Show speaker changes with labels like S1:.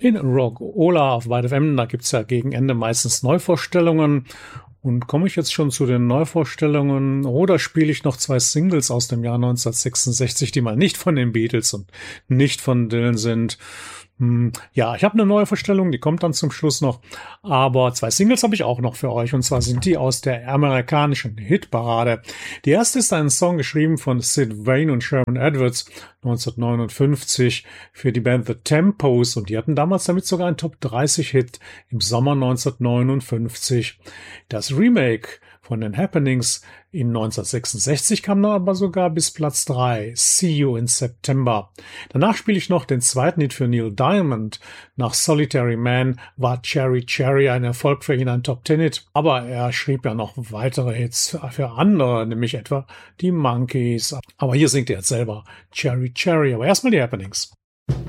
S1: in Rock Ola auf Wide FM. Da gibt's ja gegen Ende meistens Neuvorstellungen. Und komme ich jetzt schon zu den Neuvorstellungen oder spiele ich noch 2 Singles aus dem Jahr 1966, die mal nicht von den Beatles und nicht von Dylan sind? Ja, ich habe eine neue Vorstellung, die kommt dann zum Schluss noch. Aber 2 Singles habe ich auch noch für euch. Und zwar sind die aus der amerikanischen Hitparade. Die erste ist ein Song geschrieben von Sid Vane und Sherman Edwards 1959 für die Band The Tempos. Und die hatten damals damit sogar einen Top-30-Hit im Sommer 1959. Das Remake von den Happenings in 1966 kam dann aber sogar bis Platz 3, See You in September. Danach spiele ich noch den zweiten Hit für Neil Diamond. Nach Solitary Man war Cherry Cherry ein Erfolg für ihn, ein Top-10-Hit. Aber er schrieb ja noch weitere Hits für andere, nämlich etwa die Monkees. Aber hier singt er jetzt selber Cherry Cherry. Aber erstmal die Happenings.